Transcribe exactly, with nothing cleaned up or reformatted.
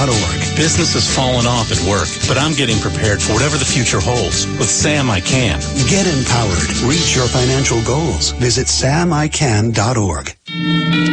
dot org. Business has fallen off at work, but I'm getting prepared for whatever the future holds. With Sam, I can. Get empowered. Reach your financial goals. Visit sam i can dot org.